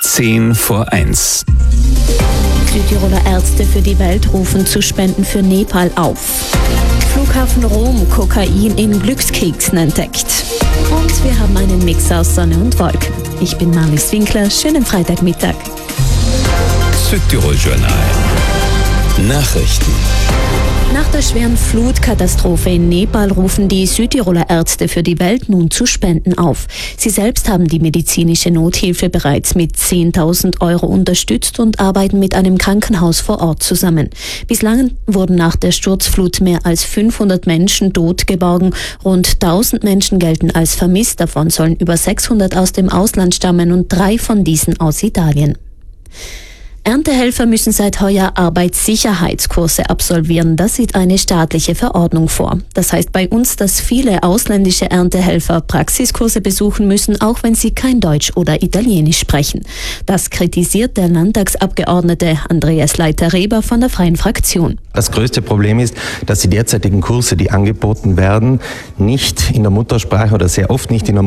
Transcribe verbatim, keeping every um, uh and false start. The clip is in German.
Zehn vor eins. Südtiroler Ärzte für die Welt rufen zu Spenden für Nepal auf. Flughafen Rom, Kokain in Glückskeksen entdeckt. Und wir haben einen Mix aus Sonne und Wolken. Ich bin Marlies Winkler, schönen Freitagmittag. Südtirol Journal. Nachrichten. Nach der schweren Flutkatastrophe in Nepal rufen die Südtiroler Ärzte für die Welt nun zu Spenden auf. Sie selbst haben die medizinische Nothilfe bereits mit zehntausend Euro unterstützt und arbeiten mit einem Krankenhaus vor Ort zusammen. Bislang wurden nach der Sturzflut mehr als fünfhundert Menschen tot geborgen. Rund tausend Menschen gelten als vermisst. Davon sollen über sechshundert aus dem Ausland stammen und drei von diesen aus Italien. Erntehelfer müssen seit heuer Arbeitssicherheitskurse absolvieren. Das sieht eine staatliche Verordnung vor. Das heißt bei uns, dass viele ausländische Erntehelfer Praxiskurse besuchen müssen, auch wenn sie kein Deutsch oder Italienisch sprechen. Das kritisiert der Landtagsabgeordnete Andreas Leiter-Reber von der Freien Fraktion. Das größte Problem ist, dass die derzeitigen Kurse, die angeboten werden, nicht in der Muttersprache oder sehr oft nicht in der